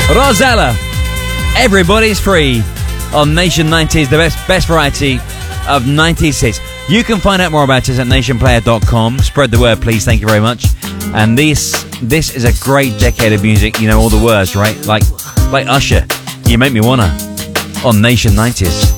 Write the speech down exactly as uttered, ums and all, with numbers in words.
Rosella, Everybody's Free on Nation nineties, the best best variety of nineties hits. You can find out more about us at nation player dot com. Spread the word, please. Thank you very much. And this this is a great decade of music. You know all the words, right? Like like Usher, You Make Me Wanna on Nation nineties.